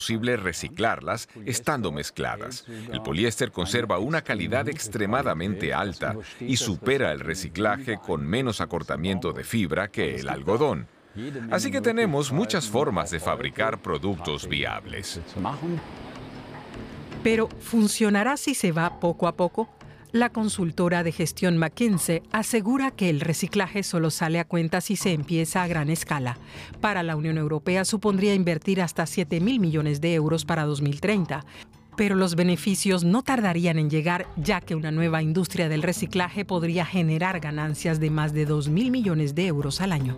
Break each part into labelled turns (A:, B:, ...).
A: posible reciclarlas estando mezcladas. El poliéster conserva una calidad extremadamente alta y supera el reciclaje con menos acortamiento de fibra que el algodón. Así que tenemos muchas formas de fabricar productos viables.
B: Pero, ¿funcionará si se va poco a poco? La consultora de gestión McKinsey asegura que el reciclaje solo sale a cuenta si se empieza a gran escala. Para la Unión Europea supondría invertir hasta 7.000 millones de euros para 2030. Pero los beneficios no tardarían en llegar, ya que una nueva industria del reciclaje podría generar ganancias de más de 2.000 millones de euros al año.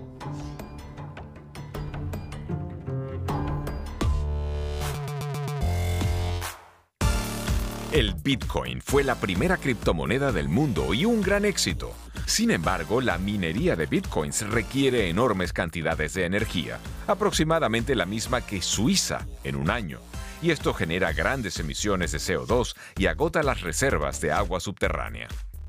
A: El Bitcoin fue la primera criptomoneda del mundo y un gran éxito. Sin embargo, la minería de Bitcoins requiere enormes cantidades de energía, aproximadamente la misma que Suiza en un año. Y esto genera grandes emisiones de CO2 y agota las reservas de agua subterránea.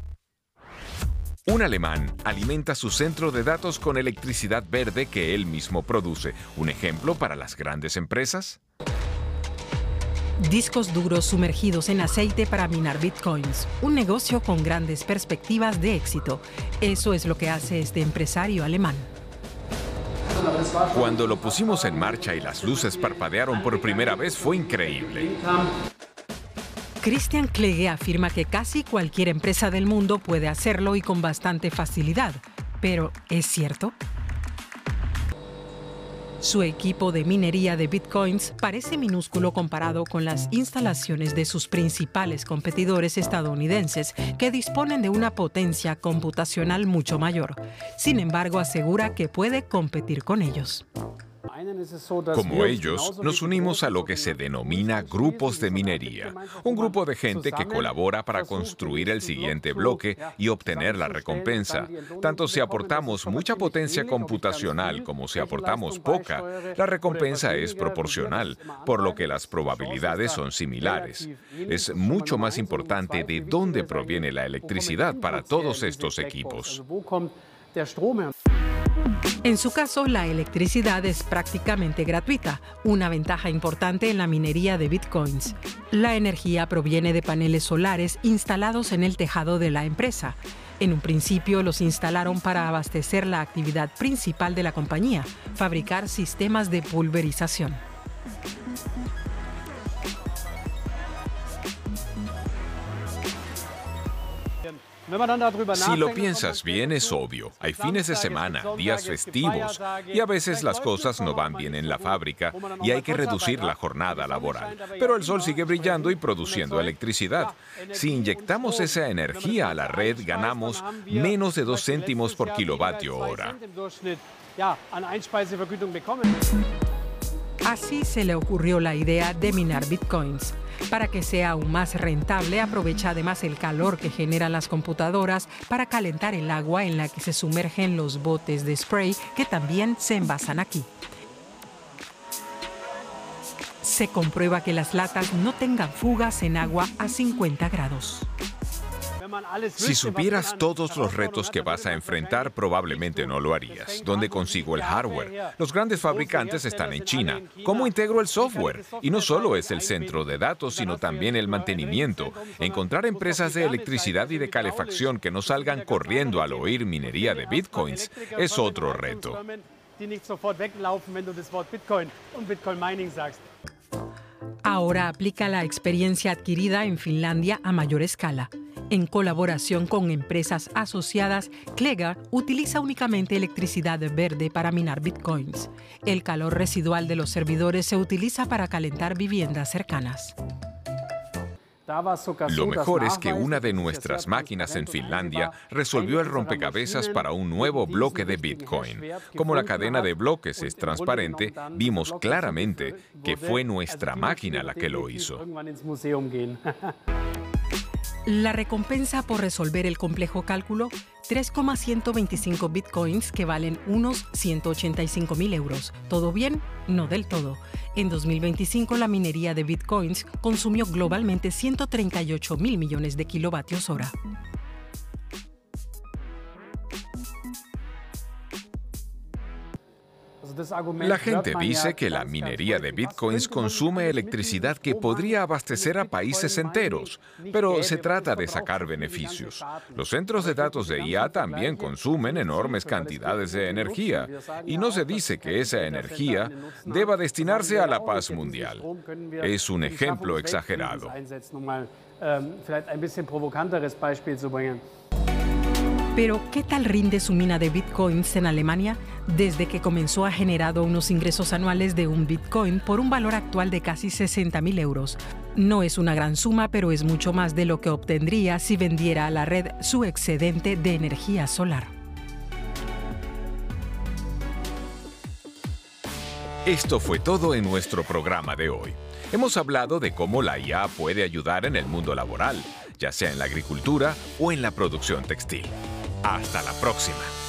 A: Un alemán alimenta su centro de datos con electricidad verde que él mismo produce. ¿Un ejemplo para las grandes empresas?
B: Discos duros sumergidos en aceite para minar bitcoins, un negocio con grandes perspectivas de éxito. Eso es lo que hace este empresario alemán.
A: Cuando lo pusimos en marcha y las luces parpadearon por primera vez, fue increíble.
B: Christian Klege afirma que casi cualquier empresa del mundo puede hacerlo y con bastante facilidad. Pero, ¿es cierto? Su equipo de minería de bitcoins parece minúsculo comparado con las instalaciones de sus principales competidores estadounidenses, que disponen de una potencia computacional mucho mayor. Sin embargo, asegura que puede competir con ellos.
A: Como ellos, nos unimos a lo que se denomina grupos de minería, un grupo de gente que colabora para construir el siguiente bloque y obtener la recompensa. Tanto si aportamos mucha potencia computacional como si aportamos poca, la recompensa es proporcional, por lo que las probabilidades son similares. Es mucho más importante de dónde proviene la electricidad para todos estos equipos.
B: En su caso, la electricidad es prácticamente gratuita, una ventaja importante en la minería de bitcoins. La energía proviene de paneles solares instalados en el tejado de la empresa. En un principio los instalaron para abastecer la actividad principal de la compañía, fabricar sistemas de pulverización.
A: Si lo piensas bien, es obvio. Hay fines de semana, días festivos, y a veces las cosas no van bien en la fábrica y hay que reducir la jornada laboral. Pero el sol sigue brillando y produciendo electricidad. Si inyectamos esa energía a la red, ganamos menos de 2 céntimos por kilovatio hora.
B: Así se le ocurrió la idea de minar bitcoins. Para que sea aún más rentable, aprovecha además el calor que generan las computadoras para calentar el agua en la que se sumergen los botes de spray que también se envasan aquí. Se comprueba que las latas no tengan fugas en agua a 50 grados.
A: Si supieras todos los retos que vas a enfrentar, probablemente no lo harías. ¿Dónde consigo el hardware? Los grandes fabricantes están en China. ¿Cómo integro el software? Y no solo es el centro de datos, sino también el mantenimiento. Encontrar empresas de electricidad y de calefacción que no salgan corriendo al oír minería de bitcoins es otro reto.
B: Ahora aplica la experiencia adquirida en Finlandia a mayor escala. En colaboración con empresas asociadas, Klege utiliza únicamente electricidad verde para minar bitcoins. El calor residual de los servidores se utiliza para calentar viviendas cercanas.
A: Lo mejor es que una de nuestras máquinas en Finlandia resolvió el rompecabezas para un nuevo bloque de Bitcoin. Como la cadena de bloques es transparente, vimos claramente que fue nuestra máquina la que lo hizo.
B: La recompensa por resolver el complejo cálculo, 3,125 bitcoins que valen unos 185.000 euros. ¿Todo bien? No del todo. En 2025, la minería de bitcoins consumió globalmente 138.000 millones de kilovatios hora.
A: La gente dice que la minería de bitcoins consume electricidad que podría abastecer a países enteros, pero se trata de sacar beneficios. Los centros de datos de IA también consumen enormes cantidades de energía, y no se dice que esa energía deba destinarse a la paz mundial. Es un ejemplo exagerado.
B: Pero, ¿qué tal rinde su mina de bitcoins en Alemania? Desde que comenzó ha generado unos ingresos anuales de un bitcoin por un valor actual de casi 60.000 euros. No es una gran suma, pero es mucho más de lo que obtendría si vendiera a la red su excedente de energía solar.
A: Esto fue todo en nuestro programa de hoy. Hemos hablado de cómo la IA puede ayudar en el mundo laboral, ya sea en la agricultura o en la producción textil. Hasta la próxima.